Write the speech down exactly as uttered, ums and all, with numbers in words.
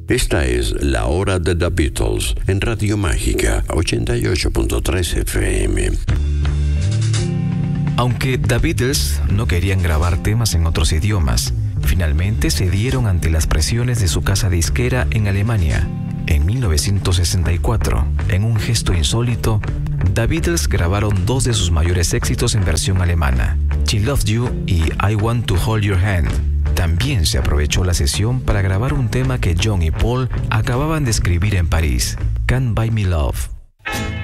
Esta es La Hora de The Beatles en Radio Mágica ochenta y ocho punto tres F M. Aunque The Beatles no querían grabar temas en otros idiomas, finalmente cedieron ante las presiones de su casa disquera en Alemania. En mil novecientos sesenta y cuatro, en un gesto insólito, The Beatles grabaron dos de sus mayores éxitos en versión alemana, She Loves You y I Want to Hold Your Hand. También se aprovechó la sesión para grabar un tema que John y Paul acababan de escribir en París, Can't Buy Me Love.